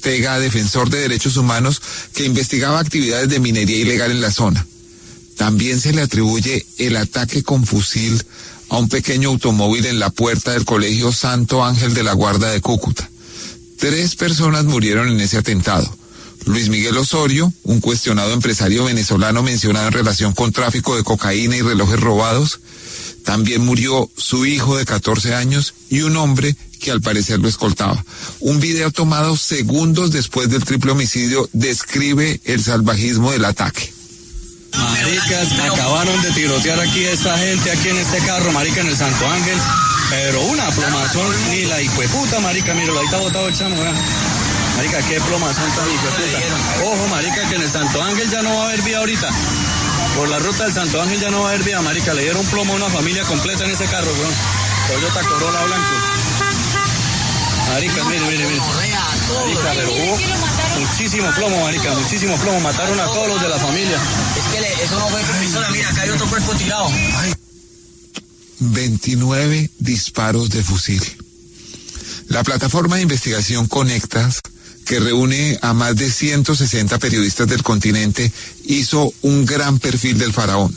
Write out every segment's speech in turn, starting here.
Ortega, defensor de derechos humanos, que investigaba actividades de minería ilegal en la zona. También se le atribuye el ataque con fusil a un pequeño automóvil en la puerta del Colegio Santo Ángel de la Guarda de Cúcuta. 3 personas murieron en ese atentado. Luis Miguel Osorio, un cuestionado empresario venezolano mencionado en relación con tráfico de cocaína y relojes robados. También murió su hijo de 14 años y un hombre que al parecer lo escoltaba. Un video tomado segundos después del triple homicidio describe el salvajismo del ataque. Maricas, acabaron de tirotear aquí a esta gente, aquí en este carro, marica, en el Santo Ángel, pero una plomazón, ni la hijueputa, marica, míralo, ahí está botado el chamo, ¿verdad? Marica, qué plomazón tan hijueputa. Ojo, marica, que en el Santo Ángel ya no va a haber vía ahorita. Por la ruta del Santo Ángel ya no va a haber vía, marica, le dieron plomo a una familia completa en ese carro, bro. Toyota Corolla blanco. Marica, mire. Marica, pero hubo muchísimo plomo, marica, muchísimo plomo. Mataron a todos los de la familia. Es que eso no fue con pistola, mira, acá hay otro cuerpo tirado. 29 disparos de fusil. La plataforma de investigación Conectas, que reúne a más de 160 periodistas del continente, hizo un gran perfil del faraón.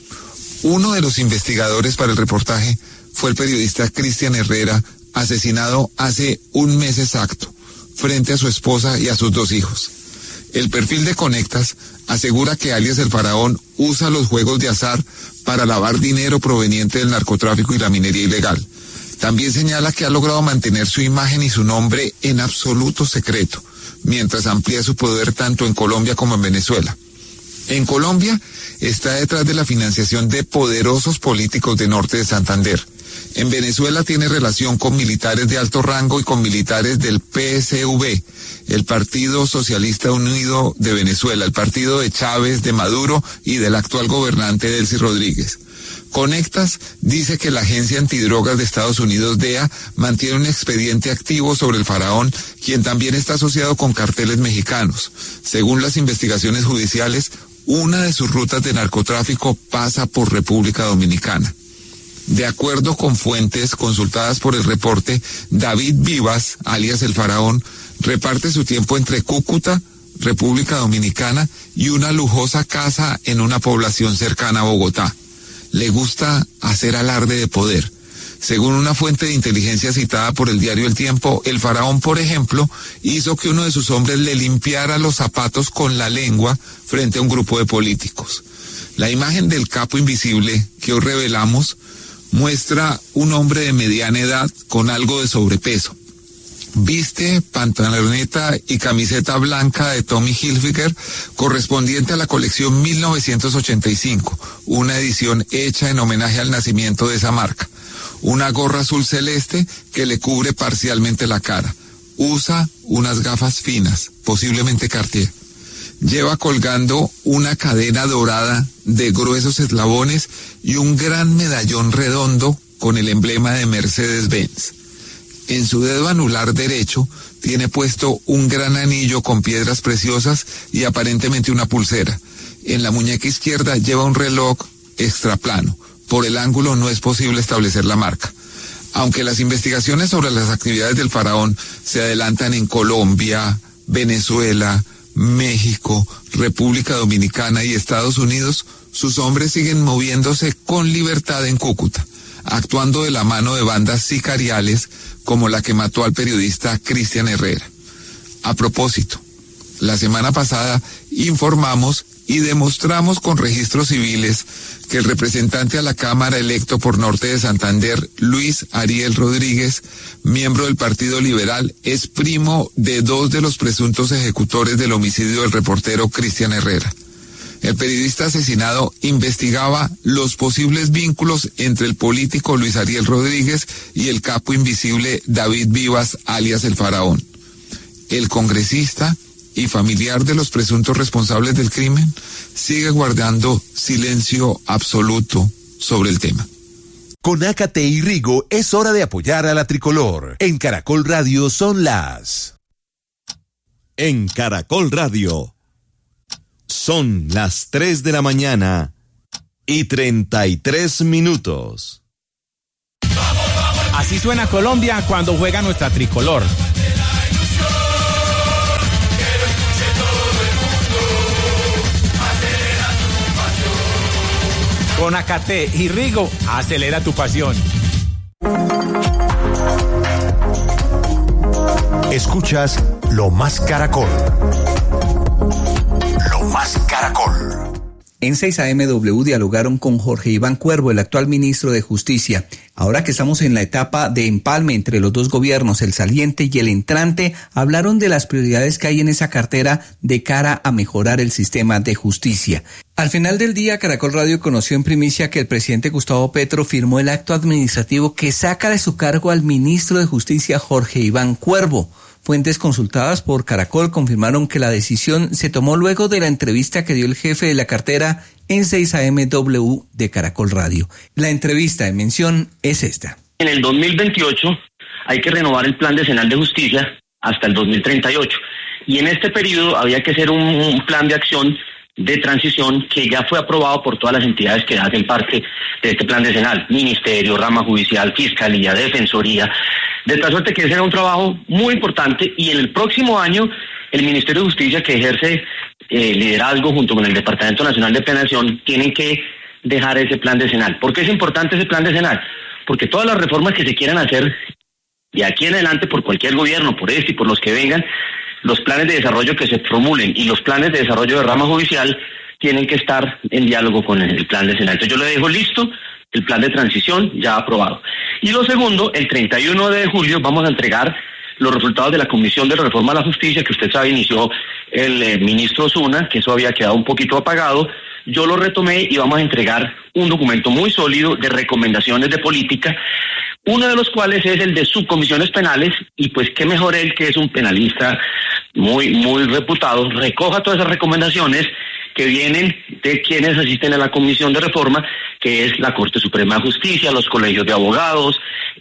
Uno de los investigadores para el reportaje fue el periodista Cristian Herrera, asesinado hace un mes exacto, frente a su esposa y a sus 2 hijos. El perfil de Conectas asegura que alias el faraón usa los juegos de azar para lavar dinero proveniente del narcotráfico y la minería ilegal. También señala que ha logrado mantener su imagen y su nombre en absoluto secreto, mientras amplía su poder tanto en Colombia como en Venezuela. En Colombia está detrás de la financiación de poderosos políticos de Norte de Santander. En Venezuela tiene relación con militares de alto rango y con militares del PSV, el Partido Socialista Unido de Venezuela, el partido de Chávez, de Maduro y del actual gobernante Delcy Rodríguez. Conectas dice que la Agencia Antidrogas de Estados Unidos, DEA, mantiene un expediente activo sobre el faraón, quien también está asociado con carteles mexicanos. Según las investigaciones judiciales, una de sus rutas de narcotráfico pasa por República Dominicana. De acuerdo con fuentes consultadas por el reporte, David Vivas, alias el faraón, reparte su tiempo entre Cúcuta, República Dominicana y una lujosa casa en una población cercana a Bogotá. Le gusta hacer alarde de poder. Según una fuente de inteligencia citada por el diario El Tiempo, el faraón, por ejemplo, hizo que uno de sus hombres le limpiara los zapatos con la lengua frente a un grupo de políticos. La imagen del capo invisible que hoy revelamos muestra un hombre de mediana edad con algo de sobrepeso. Viste pantaloneta y camiseta blanca de Tommy Hilfiger correspondiente a la colección 1985, una edición hecha en homenaje al nacimiento de esa marca. Una gorra azul celeste que le cubre parcialmente la cara. Usa unas gafas finas, posiblemente Cartier. Lleva colgando una cadena dorada de gruesos eslabones y un gran medallón redondo con el emblema de Mercedes-Benz. En su dedo anular derecho tiene puesto un gran anillo con piedras preciosas y aparentemente una pulsera. En la muñeca izquierda lleva un reloj extraplano. Por el ángulo no es posible establecer la marca. Aunque las investigaciones sobre las actividades del faraón se adelantan en Colombia, Venezuela, México, República Dominicana y Estados Unidos, sus hombres siguen moviéndose con libertad en Cúcuta, actuando de la mano de bandas sicariales como la que mató al periodista Cristian Herrera. A propósito, la semana pasada informamos y demostramos con registros civiles que el representante a la Cámara electo por Norte de Santander, Luis Ariel Rodríguez, miembro del Partido Liberal, es primo de 2 de los presuntos ejecutores del homicidio del reportero Cristian Herrera. El periodista asesinado investigaba los posibles vínculos entre el político Luis Ariel Rodríguez y el capo invisible David Vivas, alias el faraón. El congresista y familiar de los presuntos responsables del crimen sigue guardando silencio absoluto sobre el tema. Con Ácate y Rigo es hora de apoyar a la tricolor. En Caracol Radio son las... En Caracol Radio son las 3 de la mañana y 33 minutos. Así suena Colombia cuando juega nuestra tricolor. Con Acate y Rigo, acelera tu pasión. Escuchas Lo Más Caracol. Lo Más Caracol. En 6am dialogaron con Jorge Iván Cuervo, el actual ministro de Justicia. Ahora que estamos en la etapa de empalme entre los dos gobiernos, el saliente y el entrante, hablaron de las prioridades que hay en esa cartera de cara a mejorar el sistema de justicia. Al final del día, Caracol Radio conoció en primicia que el presidente Gustavo Petro firmó el acto administrativo que saca de su cargo al ministro de Justicia, Jorge Iván Cuervo. Fuentes consultadas por Caracol confirmaron que la decisión se tomó luego de la entrevista que dio el jefe de la cartera en 6am de Caracol Radio. La entrevista en mención es esta. En el 2028 hay que renovar el Plan Decenal de Justicia hasta el 2038. Y en este periodo había que hacer un plan de acción de transición que ya fue aprobado por todas las entidades que hacen parte de este plan decenal: Ministerio, Rama Judicial, Fiscalía, Defensoría. De tal suerte que ese era un trabajo muy importante, y en el próximo año el Ministerio de Justicia, que ejerce liderazgo junto con el Departamento Nacional de Planeación, tienen que dejar ese plan decenal. ¿Por qué es importante ese plan decenal? Porque todas las reformas que se quieran hacer de aquí en adelante por cualquier gobierno, por este y por los que vengan, los planes de desarrollo que se formulen y los planes de desarrollo de rama judicial tienen que estar en diálogo con el plan decenal. Entonces yo le dejo listo el plan de transición ya aprobado. Y lo segundo, el 31 de julio vamos a entregar los resultados de la Comisión de Reforma a la Justicia, que usted sabe inició el ministro Osuna, que eso había quedado un poquito apagado. Yo lo retomé y vamos a entregar un documento muy sólido de recomendaciones de política, uno de los cuales es el de subcomisiones penales, y pues qué mejor él, que es un penalista muy reputado, recoja todas esas recomendaciones que vienen de quienes asisten a la Comisión de Reforma, que es la Corte Suprema de Justicia, los colegios de abogados,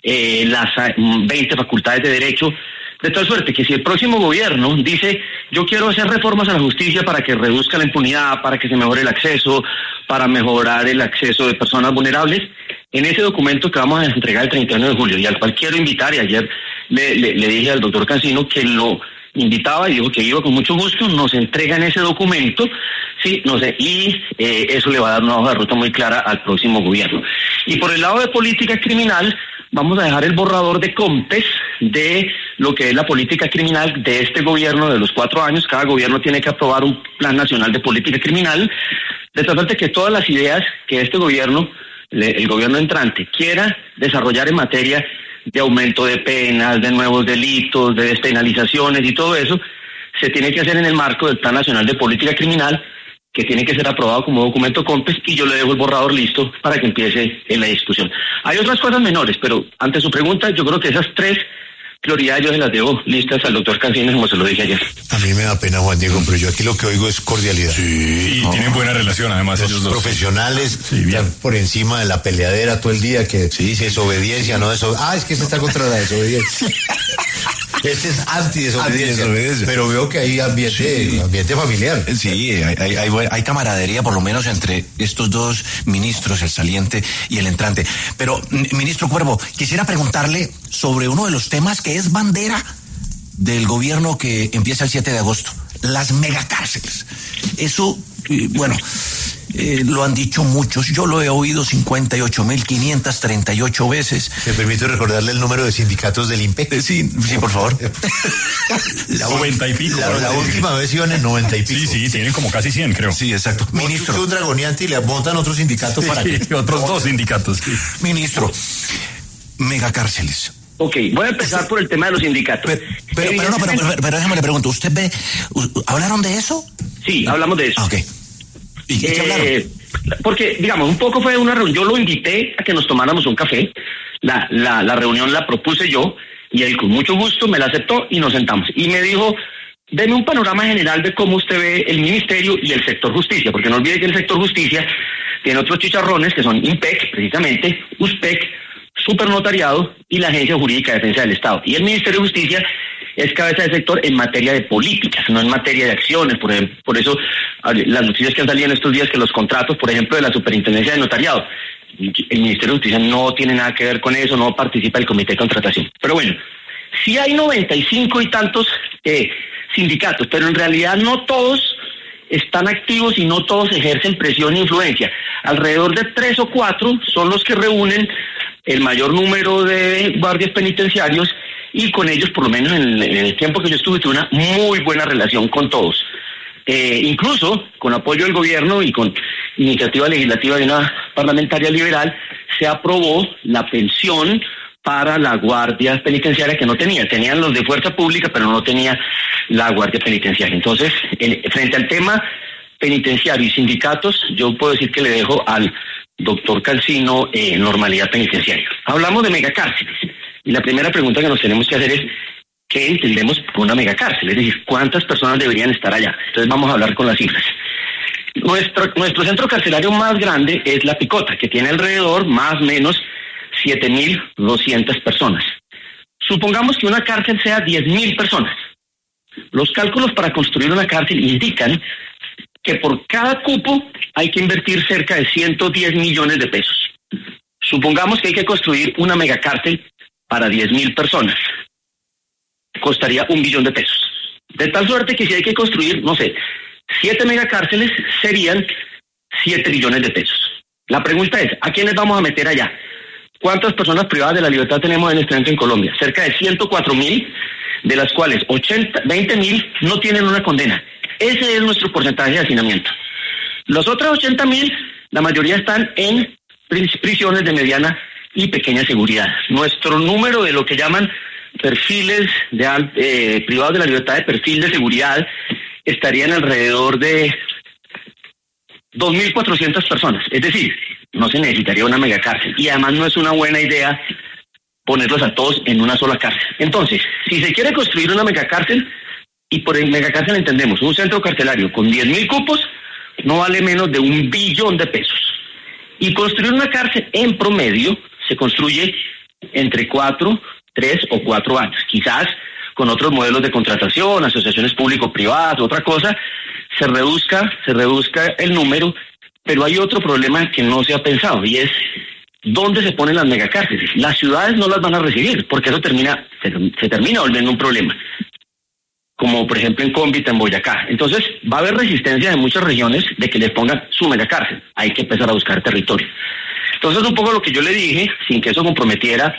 las 20 facultades de derecho, de tal suerte que si el próximo gobierno dice: yo quiero hacer reformas a la justicia para que reduzca la impunidad, para que se mejore el acceso, para mejorar el acceso de personas vulnerables, en ese documento que vamos a entregar el 31 de julio, y al cual quiero invitar, y ayer le dije al doctor Cancino que lo invitaba y dijo que iba con mucho gusto, nos entregan ese documento, sí, no sé, y eso le va a dar una hoja de ruta muy clara al próximo gobierno. Y por el lado de política criminal, vamos a dejar el borrador de COMPES de lo que es la política criminal de este gobierno de los 4 años. Cada gobierno tiene que aprobar un plan nacional de política criminal, de tal suerte que todas las ideas que este gobierno, el gobierno entrante, quiera desarrollar en materia de aumento de penas, de nuevos delitos, de despenalizaciones y todo eso, se tiene que hacer en el marco del Plan Nacional de Política Criminal, que tiene que ser aprobado como documento COMPES, y yo le dejo el borrador listo para que empiece en la discusión. Hay otras cosas menores, pero ante su pregunta, yo creo que esas 3 prioridades yo se las dejo listas al doctor Cancino, como se lo dije ayer. A mí me da pena, Juan Diego, pero yo aquí lo que oigo es cordialidad. Sí, y tienen buena relación, además, los ellos dos. Profesionales, sí, están por encima de la peleadera todo el día, que sí, desobediencia, no desobediencia. Es que se está contra la desobediencia. Este es antidesobediencia. Pero veo que hay ambiente familiar. Sí, hay camaradería, por lo menos, entre estos dos ministros, el saliente y el entrante. Pero, ministro Cuervo, quisiera preguntarle sobre uno de los temas que es bandera del gobierno que empieza el 7 de agosto, las megacárceles. Eso, bueno, lo han dicho muchos, yo lo he oído 58.538 veces. ¿Me permite recordarle el número de sindicatos del INPE? Sí, por favor. 90 y pico. La última vez iban en 90 y pico. Sí, tienen como casi 100, creo. Sí, exacto. Ministro. Es un dragoneante y le montan otros sindicatos para que... otros 2 sindicatos. Sí. Ministro, megacárceles. Ok, voy a empezar por el tema de los sindicatos. Pero déjame le pregunto, ¿usted hablaron de eso? Sí, hablamos de eso. Ok. ¿Y qué hablaron? Porque, digamos, un poco fue una reunión, yo lo invité a que nos tomáramos un café, la reunión la propuse yo, y él con mucho gusto me la aceptó y nos sentamos. Y me dijo: deme un panorama general de cómo usted ve el ministerio y el sector justicia, porque no olvide que el sector justicia tiene otros chicharrones que son IMPEC, precisamente, USPEC, Supernotariado y la Agencia Jurídica de Defensa del Estado. Y el Ministerio de Justicia es cabeza de sector en materia de políticas, no en materia de acciones. Por ejemplo, por eso las noticias que han salido en estos días, que los contratos, por ejemplo, de la Superintendencia de Notariado, el Ministerio de Justicia no tiene nada que ver con eso, no participa el comité de contratación. Pero bueno, sí hay 95 y tantos sindicatos, pero en realidad no todos están activos y no todos ejercen presión e influencia. Alrededor de 3 o 4 son los que reúnen el mayor número de guardias penitenciarios, y con ellos, por lo menos en el tiempo que yo estuve, tuve una muy buena relación con todos. Incluso con apoyo del gobierno y con iniciativa legislativa de una parlamentaria liberal, se aprobó la pensión para la guardia penitenciaria que no tenían los de fuerza pública, pero no tenía la guardia penitenciaria. Entonces, frente al tema penitenciario y sindicatos, yo puedo decir que le dejo al doctor Calcino normalidad penitenciaria. Hablamos de megacárceles, y la primera pregunta que nos tenemos que hacer es, ¿qué entendemos por una megacárcel? Es decir, ¿cuántas personas deberían estar allá? Entonces vamos a hablar con las cifras. Nuestro centro carcelario más grande es La Picota, que tiene alrededor más o menos 7.200 personas. Supongamos que una cárcel sea 10.000 personas. Los cálculos para construir una cárcel indican que por cada cupo hay que invertir cerca de 110 millones de pesos. Supongamos que hay que construir una megacárcel para 10.000 personas. Costaría 1 billón de pesos. De tal suerte que si hay que construir, 7 megacárceles, serían 7 billones de pesos. La pregunta es, ¿a quiénes vamos a meter allá? ¿Cuántas personas privadas de la libertad tenemos en este momento en Colombia? Cerca de 104.000, de las cuales 20.000 no tienen una condena. Ese es nuestro porcentaje de hacinamiento. Los otros 80.000, la mayoría están en prisiones de mediana y pequeña seguridad. Nuestro número de lo que llaman perfiles privados de la libertad de perfil de seguridad estarían alrededor de 2.400 personas. Es decir, no se necesitaría una megacárcel, y además no es una buena idea ponerlos a todos en una sola cárcel. Entonces, si se quiere construir una megacárcel, y por megacárcel entendemos un centro carcelario con 10.000 cupos, no vale menos de 1 billón de pesos. Y construir una cárcel en promedio se construye entre 3 o 4 años. Quizás con otros modelos de contratación, asociaciones público-privadas, otra cosa, se reduzca el número, pero hay otro problema que no se ha pensado, y es ¿dónde se ponen las megacárceles? Las ciudades no las van a recibir, porque eso se termina volviendo un problema, como por ejemplo en Cómbita, en Boyacá. Entonces va a haber resistencia de muchas regiones de que les pongan su megacárcel. Hay que empezar a buscar territorio. Entonces, un poco lo que yo le dije, sin que eso comprometiera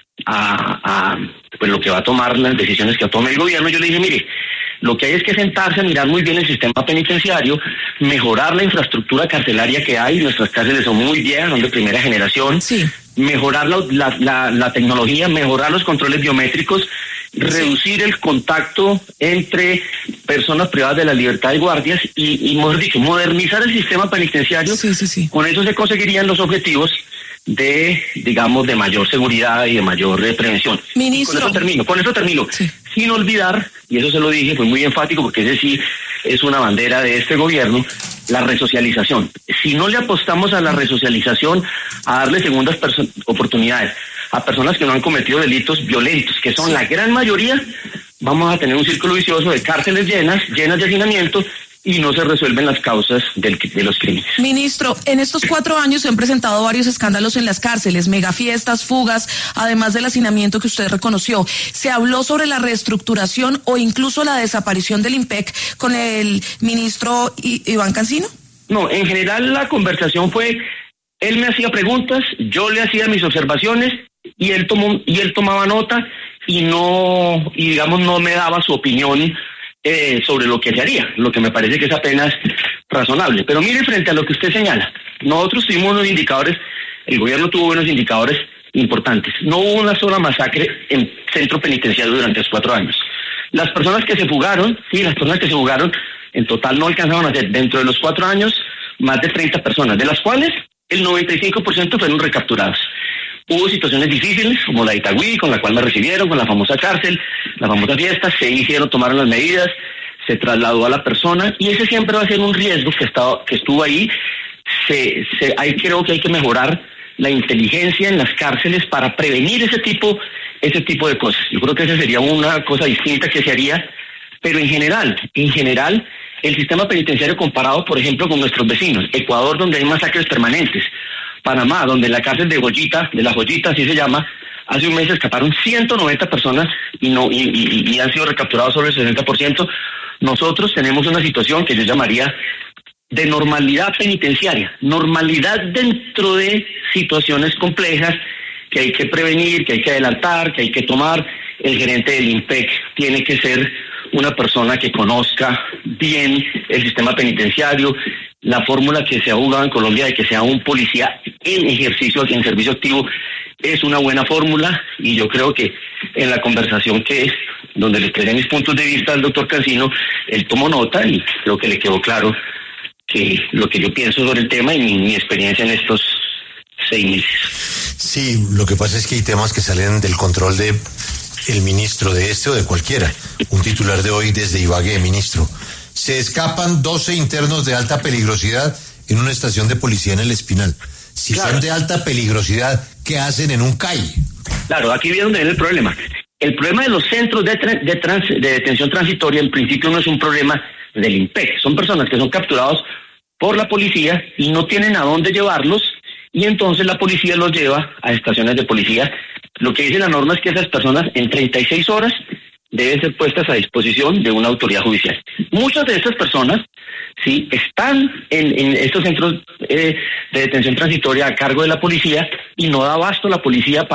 pues lo que va a tomar, las decisiones que tome el gobierno, yo le dije, mire, lo que hay es que sentarse a mirar muy bien el sistema penitenciario, mejorar la infraestructura carcelaria que hay. Nuestras cárceles son muy viejas, son de primera generación. Sí. Mejorar la tecnología, mejorar los controles biométricos, reducir el contacto entre personas privadas de la libertad y guardias, y mejor dicho, modernizar el sistema penitenciario. Sí. Con eso se conseguirían los objetivos de mayor seguridad y de mayor prevención. Ministro. Con eso termino. Sí. Sin olvidar, y eso se lo dije, fue muy enfático, porque ese sí es una bandera de este gobierno, la resocialización. Si no le apostamos a la resocialización, a darle segundas oportunidades a personas que no han cometido delitos violentos, que son la gran mayoría, vamos a tener un círculo vicioso de cárceles llenas de hacinamiento, y no se resuelven las causas de los crímenes. Ministro, en estos 4 años se han presentado varios escándalos en las cárceles, megafiestas, fugas, además del hacinamiento que usted reconoció. ¿Se habló sobre la reestructuración o incluso la desaparición del IMPEC con el ministro Iván Cancino? No, en general la conversación fue, él me hacía preguntas, yo le hacía mis observaciones, y él tomaba nota, y no me daba su opinión sobre lo que se haría, lo que me parece que es apenas razonable. Pero mire, frente a lo que usted señala, nosotros tuvimos unos indicadores, el gobierno tuvo unos indicadores importantes. No hubo una sola masacre en centro penitenciario durante los 4 años. Las personas que se fugaron, en total no alcanzaron a ser, dentro de los 4 años, más de 30 personas, de las cuales el 95% fueron recapturados. Hubo situaciones difíciles, como la de Itagüí, con la cual me recibieron, con la famosa cárcel, la famosa fiesta, tomaron las medidas, se trasladó a la persona, y ese siempre va a ser un riesgo que estuvo ahí. Creo que hay que mejorar la inteligencia en las cárceles para prevenir ese tipo de cosas. Yo creo que esa sería una cosa distinta que se haría, pero en general, el sistema penitenciario comparado, por ejemplo, con nuestros vecinos, Ecuador, donde hay masacres permanentes, Panamá, donde la cárcel de La Joyita, así se llama, hace un mes escaparon 190 personas y han sido recapturados sobre el 60%. Nosotros tenemos una situación que yo llamaría de normalidad penitenciaria, normalidad dentro de situaciones complejas que hay que prevenir, que hay que adelantar, que hay que tomar. El gerente del INPEC tiene que ser una persona que conozca bien el sistema penitenciario. La fórmula que se ha jugado en Colombia de que sea un policía en ejercicio, en servicio activo, es una buena fórmula, y yo creo que en la conversación donde le expresé mis puntos de vista al doctor Cancino, él tomó nota y creo que le quedó claro que lo que yo pienso sobre el tema y mi experiencia en estos 6 meses. Sí, lo que pasa es que hay temas que salen del control de el ministro, de este o de cualquiera. Un titular de hoy desde Ibagué, ministro. Se escapan 12 internos de alta peligrosidad en una estación de policía en El Espinal. Si son de alta peligrosidad, ¿qué hacen en un CAI? Claro, aquí viene donde viene el problema. El problema de los centros de detención transitoria, en principio, no es un problema del INPEC. Son personas que son capturados por la policía y no tienen a dónde llevarlos, y entonces la policía los lleva a estaciones de policía. Lo que dice la norma es que esas personas en 36 horas deben ser puestas a disposición de una autoridad judicial. Muchas de estas personas sí están en estos centros de detención transitoria a cargo de la policía, y no da abasto la policía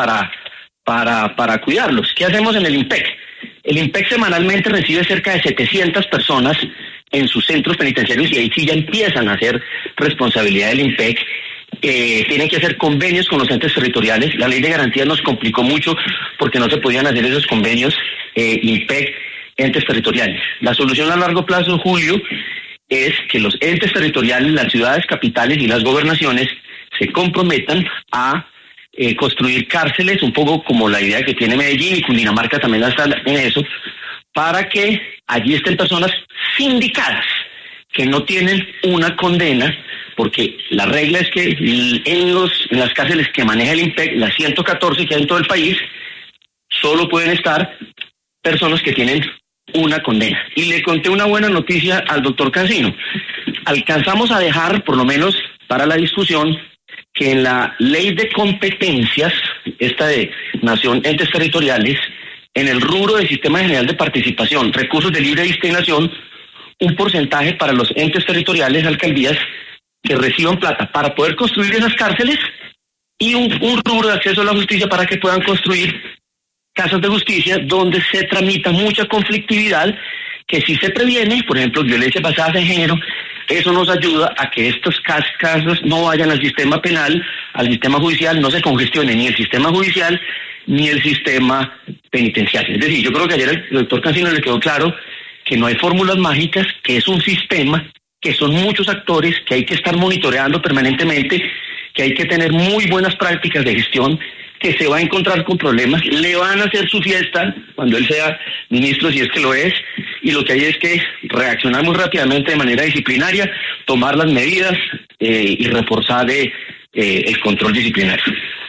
para cuidarlos. ¿Qué hacemos en el INPEC? El INPEC semanalmente recibe cerca de 700 personas en sus centros penitenciarios, y ahí sí ya empiezan a ser responsabilidad del INPEC. Tienen que hacer convenios con los entes territoriales. La ley de garantías nos complicó mucho porque no se podían hacer esos convenios INPEC, entes territoriales. La solución a largo plazo, Julio, es que los entes territoriales, las ciudades capitales y las gobernaciones se comprometan a construir cárceles, un poco como la idea que tiene Medellín, y Cundinamarca también está en eso, para que allí estén personas sindicadas que no tienen una condena, porque la regla es que en las cárceles que maneja el INPEC, las 114 que hay en todo el país, solo pueden estar personas que tienen una condena. Y le conté una buena noticia al doctor Cancino. Alcanzamos a dejar, por lo menos para la discusión, que en la ley de competencias, esta de Nación, entes territoriales, en el rubro del Sistema General de Participación, recursos de libre destinación, un porcentaje para los entes territoriales, alcaldías, que reciban plata para poder construir esas cárceles, y un rubro de acceso a la justicia para que puedan construir casas de justicia donde se tramita mucha conflictividad, que si se previene, por ejemplo, violencia basada en género. Eso nos ayuda a que estos casos no vayan al sistema penal, al sistema judicial, no se congestione ni el sistema judicial ni el sistema penitenciario. Es decir, yo creo que ayer el doctor Cancino le quedó claro que no hay fórmulas mágicas, que es un sistema, que son muchos actores, que hay que estar monitoreando permanentemente, que hay que tener muy buenas prácticas de gestión, que se va a encontrar con problemas, le van a hacer su fiesta cuando él sea ministro, si es que lo es, y lo que hay es que reaccionar muy rápidamente de manera disciplinaria, tomar las medidas y reforzar el control disciplinario.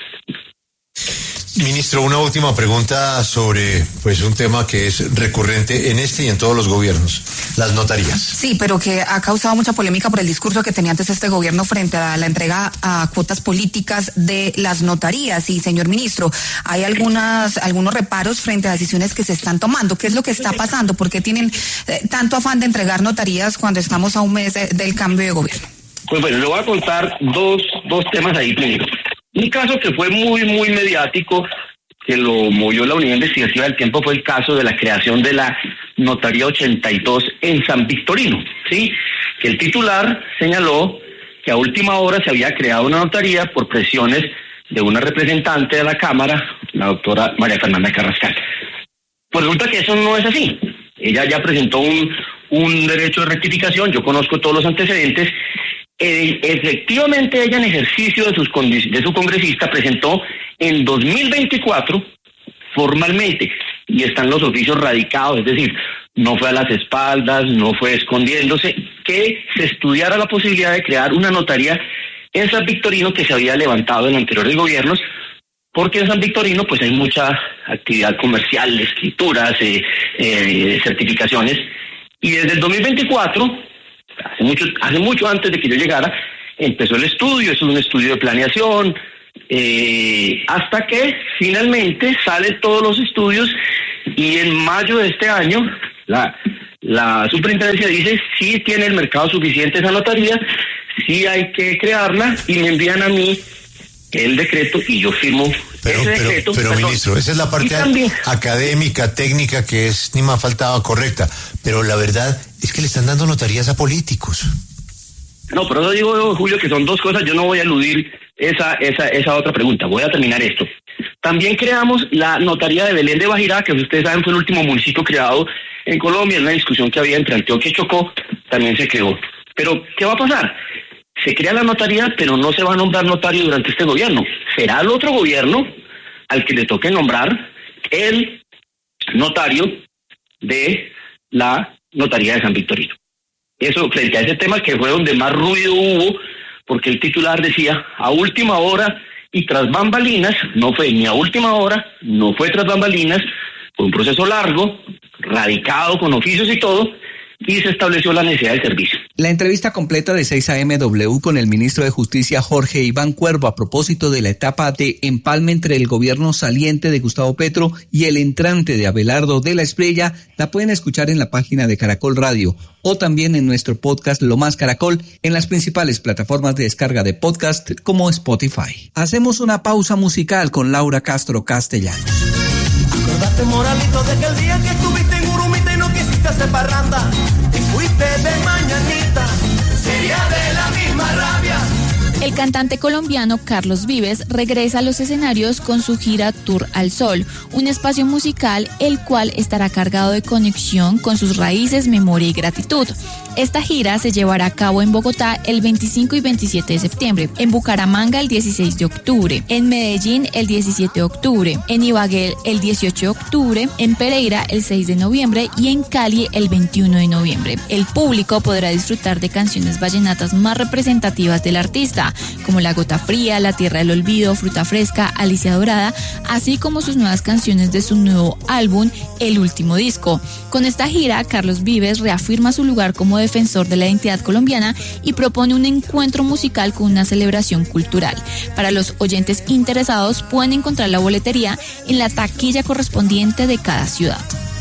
Ministro, una última pregunta sobre un tema que es recurrente en este y en todos los gobiernos, las notarías. Sí, pero que ha causado mucha polémica por el discurso que tenía antes este gobierno frente a la entrega a cuotas políticas de las notarías. Y, señor ministro, hay algunos reparos frente a decisiones que se están tomando. ¿Qué es lo que está pasando? ¿Por qué tienen tanto afán de entregar notarías cuando estamos a un mes del cambio de gobierno? Pues bueno, le voy a contar dos temas ahí primero. Un caso que fue muy mediático, que lo movió la unidad investigativa del tiempo, fue el caso de la creación de la Notaría 82 en San Victorino, ¿sí? Que el titular señaló que a última hora se había creado una notaría por presiones de una representante de la Cámara, la doctora María Fernanda Carrascal. Pues resulta que eso no es así. Ella ya presentó un derecho de rectificación, yo conozco todos los antecedentes. Efectivamente, ella, en ejercicio de su congresista, presentó en 2024 formalmente, y están los oficios radicados, es decir, no fue a las espaldas, no fue escondiéndose, que se estudiara la posibilidad de crear una notaría en San Victorino, que se había levantado en anteriores gobiernos, porque en San Victorino pues hay mucha actividad comercial, escrituras, certificaciones, y desde el 2024, hace mucho antes de que yo llegara, empezó el estudio. Es un estudio de planeación, hasta que finalmente salen todos los estudios, y en mayo de este año la La superintendencia dice sí tiene el mercado suficiente esa notaría, sí hay que crearla, y me envían a mí el decreto y yo firmo ese decreto. Pero ministro, esa es la parte académica, técnica, que es ni más faltaba correcta, pero la verdad es que le están dando notarías a políticos. No, pero eso digo, Julio, que son dos cosas. Yo no voy a eludir esa otra pregunta. Voy a terminar esto. También creamos la notaría de Belén de Bajirá, que ustedes saben fue el último municipio creado en Colombia, en una discusión que había entre Antioquia y Chocó, también se creó. Pero, ¿qué va a pasar? Se crea la notaría, pero no se va a nombrar notario durante este gobierno. Será el otro gobierno al que le toque nombrar el notario de la notaría de San Victorino. Eso, frente a ese tema que fue donde más ruido hubo, porque el titular decía a última hora y tras bambalinas. No fue ni a última hora, no fue tras bambalinas, fue un proceso largo, radicado con oficios y todo, y se estableció la necesidad del servicio. La entrevista completa de 6 AM con el ministro de Justicia Jorge Iván Cuervo a propósito de la etapa de empalme entre el gobierno saliente de Gustavo Petro y el entrante de Abelardo de la Espriella la pueden escuchar en la página de Caracol Radio o también en nuestro podcast Lo Más Caracol en las principales plataformas de descarga de podcast como Spotify. Hacemos una pausa musical con Laura Castro Castellanos. Acordate, Moralito, de que el día que estuviste en Urumita y no quisiste hacer parranda, y fuiste de mañanita, sería de la misma rabia. El cantante colombiano Carlos Vives regresa a los escenarios con su gira Tour al Sol, un espacio musical el cual estará cargado de conexión con sus raíces, memoria y gratitud. Esta gira se llevará a cabo en Bogotá el 25 y 27 de septiembre, en Bucaramanga el 16 de octubre, en Medellín el 17 de octubre, en Ibagué el 18 de octubre, en Pereira el 6 de noviembre y en Cali el 21 de noviembre. El público podrá disfrutar de canciones vallenatas más representativas del artista, como La Gota Fría, La Tierra del Olvido, Fruta Fresca, Alicia Dorada, así como sus nuevas canciones de su nuevo álbum, El Último Disco. Con esta gira, Carlos Vives reafirma su lugar como defensor de la identidad colombiana y propone un encuentro musical con una celebración cultural. Para los oyentes interesados, pueden encontrar la boletería en la taquilla correspondiente de cada ciudad.